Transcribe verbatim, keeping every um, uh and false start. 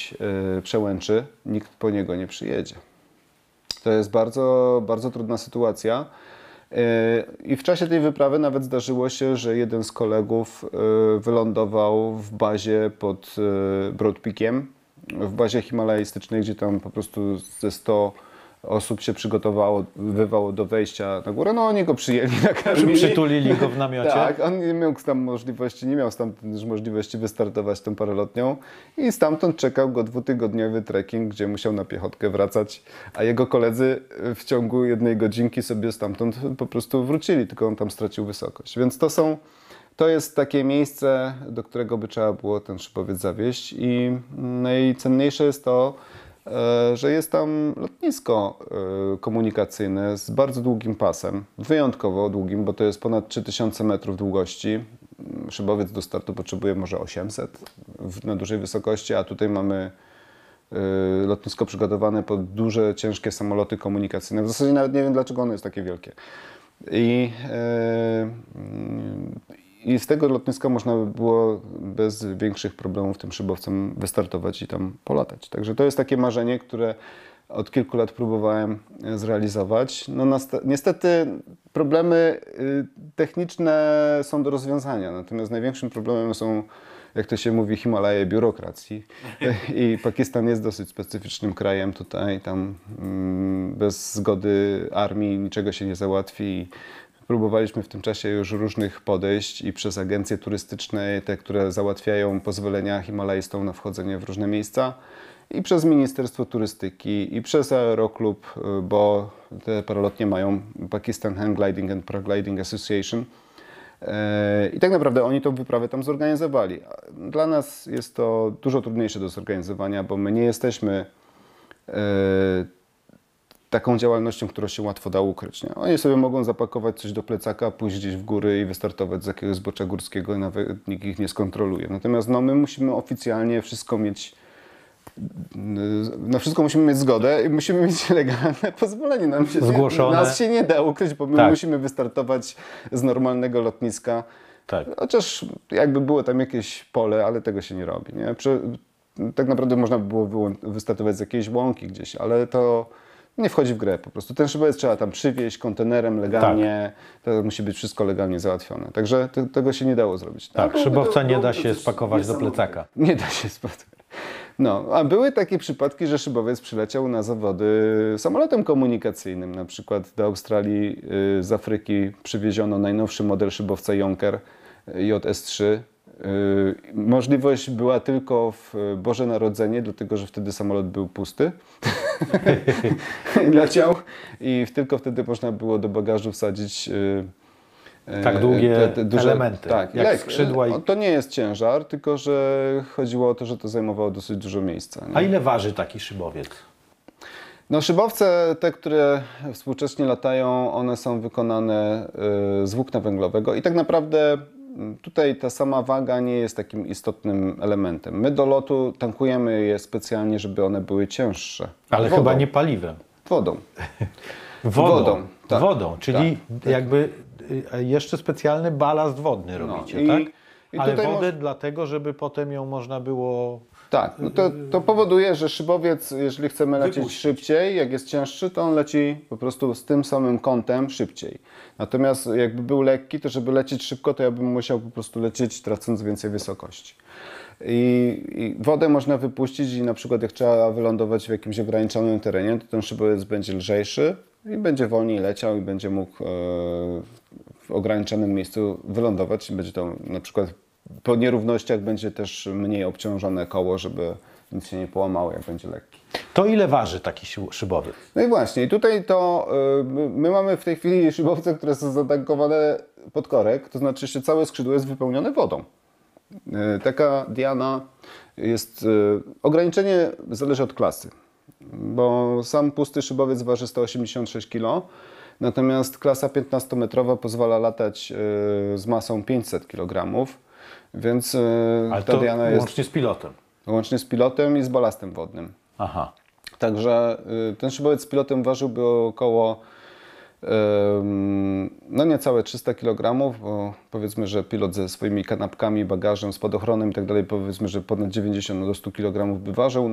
gdzieś yy, przełęczy, nikt po niego nie przyjedzie. To jest bardzo, bardzo trudna sytuacja. I w czasie tej wyprawy nawet zdarzyło się, że jeden z kolegów wylądował w bazie pod Broad Peakiem, w bazie himalajstycznej, gdzie tam po prostu ze sto osób się przygotowało, wywało do wejścia na górę. No oni go przyjęli, nakarmili. Przytulili go w namiocie? Tak, on nie miał tam możliwości, nie miał stamtąd już możliwości wystartować tą paralotnią i stamtąd czekał go dwutygodniowy trekking, gdzie musiał na piechotkę wracać, a jego koledzy w ciągu jednej godzinki sobie stamtąd po prostu wrócili, tylko on tam stracił wysokość. Więc to są, to jest takie miejsce, do którego by trzeba było ten szybowiec zawieźć i najcenniejsze jest to, że jest tam lotnisko komunikacyjne z bardzo długim pasem, wyjątkowo długim, bo to jest ponad trzy tysiące metrów długości. Szybowiec do startu potrzebuje może osiemset na dużej wysokości, a tutaj mamy lotnisko przygotowane pod duże, ciężkie samoloty komunikacyjne. W zasadzie nawet nie wiem, dlaczego ono jest takie wielkie. I, I z tego lotniska można by było bez większych problemów tym szybowcem wystartować i tam polatać. Także to jest takie marzenie, które od kilku lat próbowałem zrealizować. No niestety problemy techniczne są do rozwiązania, natomiast największym problemem są, jak to się mówi, Himalaje biurokracji. I Pakistan jest dosyć specyficznym krajem tutaj, tam bez zgody armii niczego się nie załatwi. Próbowaliśmy w tym czasie już różnych podejść i przez agencje turystyczne, te, które załatwiają pozwolenia himalajstom na wchodzenie w różne miejsca, i przez Ministerstwo Turystyki, i przez Aeroklub, bo te paralotnie mają Pakistan Hang Gliding and Paragliding Association. I tak naprawdę oni tą wyprawę tam zorganizowali. Dla nas jest to dużo trudniejsze do zorganizowania, bo my nie jesteśmy taką działalnością, którą się łatwo da ukryć. Nie? Oni sobie mogą zapakować coś do plecaka, pójść gdzieś w góry i wystartować z jakiegoś zbocza górskiego i nawet nikt ich nie skontroluje. Natomiast no, my musimy oficjalnie wszystko mieć, na wszystko musimy mieć zgodę i musimy mieć legalne pozwolenie. Nam się, Zgłoszone. Nas się nie da ukryć, bo my tak. musimy wystartować z normalnego lotniska. Tak. Chociaż jakby było tam jakieś pole, ale tego się nie robi. Nie? Przy, tak naprawdę można by było wystartować z jakiejś łąki gdzieś, ale to nie wchodzi w grę po prostu. Ten szybowiec trzeba tam przywieźć kontenerem legalnie, tak. To musi być wszystko legalnie załatwione. Także te, tego się nie dało zrobić. Tak, tak szybowca nie da się spakować do plecaka. Nie da się spakować. No, a były takie przypadki, że szybowiec przyleciał na zawody samolotem komunikacyjnym. Na przykład do Australii z Afryki przywieziono najnowszy model szybowca Jonker J S trzy. Możliwość była tylko w Boże Narodzenie, dlatego że wtedy samolot był pusty. Leciał i tylko wtedy można było do bagażu wsadzić tak długie te, te duże elementy, tak, jak lek. skrzydła. I... To nie jest ciężar, tylko że chodziło o to, że to zajmowało dosyć dużo miejsca. Nie? A ile waży taki szybowiec? No szybowce, te, które współcześnie latają, one są wykonane z włókna węglowego i tak naprawdę tutaj ta sama waga nie jest takim istotnym elementem. My do lotu tankujemy je specjalnie, żeby one były cięższe. Ale wodą. chyba nie paliwem. Wodą. Wodą, wodą, tak. wodą czyli tak, jakby jeszcze specjalny balast wodny robicie, no, i, tak? I Ale wodę moż... dlatego, żeby potem ją można było... Tak, no to, to powoduje, że szybowiec, jeżeli chcemy lecieć Wypuścić. szybciej, jak jest cięższy, to on leci po prostu z tym samym kątem szybciej. Natomiast jakby był lekki, to żeby lecieć szybko, to ja bym musiał po prostu lecieć, tracąc więcej wysokości. I, I wodę można wypuścić i na przykład jak trzeba wylądować w jakimś ograniczonym terenie, to ten szybowiec będzie lżejszy i będzie wolniej leciał i będzie mógł e, w ograniczonym miejscu wylądować. I będzie to na przykład po nierównościach będzie też mniej obciążone koło, żeby nic się nie połamało, jak będzie lekki. To ile waży taki szybowiec? No i właśnie, i tutaj to y, my mamy w tej chwili szybowce, które są zatankowane pod korek, to znaczy, że całe skrzydło jest wypełnione wodą. Y, taka Diana jest, y, ograniczenie zależy od klasy, bo sam pusty szybowiec waży sto osiemdziesiąt sześć kilogramów, natomiast klasa piętnastometrowa pozwala latać y, z masą pięćset kilogramów. Więc Ale ta to Diana jest łącznie z pilotem. Łącznie z pilotem i z balastem wodnym. Aha. Także ten szybowiec z pilotem ważyłby około no niecałe trzysta kilogramów, bo powiedzmy, że pilot ze swoimi kanapkami, bagażem, spadochronem i tak dalej, powiedzmy, że ponad dziewięćdziesiąt do stu kilogramów by ważył.